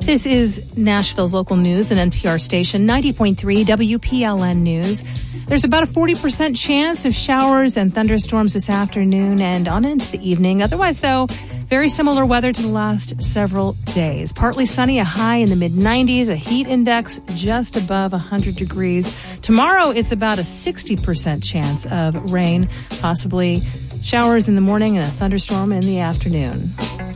This is Nashville's local news and NPR station 90.3 WPLN News. There's about a 40% chance of showers and thunderstorms this afternoon and on into the evening. Otherwise, though, very similar weather to the last several days. Partly sunny, a high in the mid-90s, a heat index just above 100 degrees. Tomorrow, it's about a 60% chance of rain, possibly showers in the morning and a thunderstorm in the afternoon.